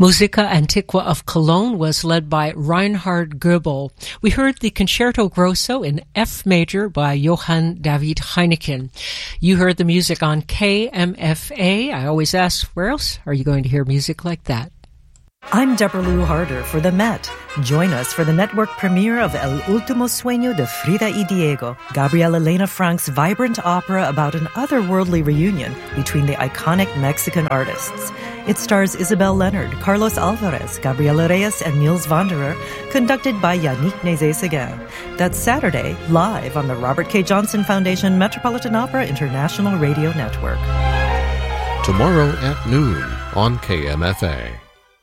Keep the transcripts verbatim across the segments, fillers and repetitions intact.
Musica Antiqua of Cologne was led by Reinhard Goebel. We heard the Concerto Grosso in F major by Johann David Heineken. You heard the music on K M F A. I always ask, where else are you going to hear music like that? I'm Deborah Lou Harder for the Met. Join us for the network premiere of El Último Sueño de Frida y Diego, Gabriela Lena Frank's vibrant opera about an otherworldly reunion between the iconic Mexican artists. It stars Isabel Leonard, Carlos Alvarez, Gabriela Reyes, and Niels Wanderer, conducted by Yannick Nézet-Séguin. That's Saturday, live on the Robert K. Johnson Foundation Metropolitan Opera International Radio Network. Tomorrow at noon on K M F A.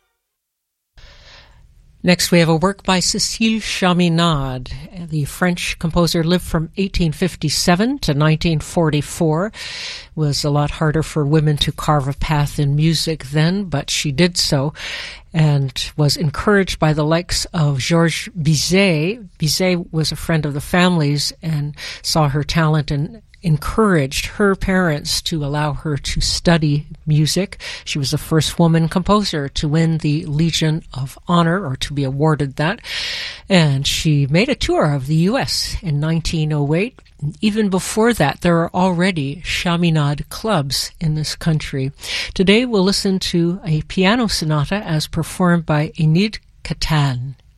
Next, we have a work by Cécile Chaminade. The French composer lived from eighteen fifty-seven to nineteen forty-four. It was a lot harder for women to carve a path in music then, but she did so and was encouraged by the likes of Georges Bizet. Bizet was a friend of the family's and saw her talent and encouraged her parents to allow her to study music. She was the first woman composer to win the Legion of Honor, or to be awarded that. And she made a tour of the U S in nineteen oh eight. Even before that, there are already Chaminade clubs in this country. Today we'll listen to a piano sonata as performed by Enid Catan.